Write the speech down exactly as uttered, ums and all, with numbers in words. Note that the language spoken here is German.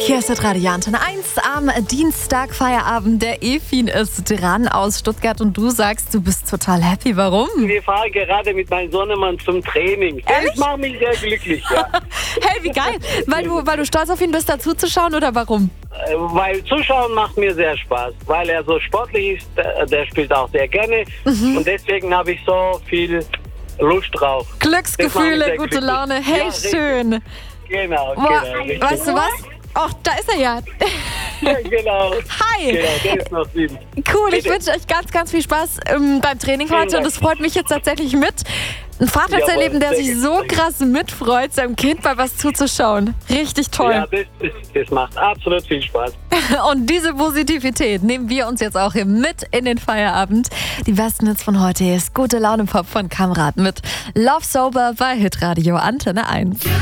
Hier ist das Radio Antenne eins am Dienstag, Feierabend. Der Efin ist dran aus Stuttgart und du sagst, du bist total happy. Warum? Wir fahren gerade mit meinem Sohnemann zum Training. Ehrlich? Das macht mich sehr glücklich, ja. Hey, wie geil. Weil du, weil du stolz auf ihn bist, dazu zu schauen oder warum? Äh, Weil Zuschauen macht mir sehr Spaß, weil er so sportlich ist, der, der spielt auch sehr gerne und deswegen habe ich so viel Lust drauf. Das macht mich Glücksgefühle, sehr gute glücklich. Laune. Hey, Ja, richtig. schön. Genau, Boah, genau. richtig. weißt du was? Ach, da ist er ja. Ja, genau. Hi. Genau, der ist noch sieben. Cool, ich Bitte. wünsche euch ganz, ganz viel Spaß ähm, beim Training Vielen heute und Dank. es freut mich jetzt tatsächlich mit, einen Vater zu Jawohl, erleben, der sehr sich gerne, so sehr gerne. krass mitfreut, seinem Kind bei was zuzuschauen. Richtig toll. Ja, das, das, das macht absolut viel Spaß. Und diese Positivität nehmen wir uns jetzt auch hier mit in den Feierabend. Die besten Hits von heute ist Gute Laune Pop von Kamrat mit Love Sober bei Hitradio Antenne eins.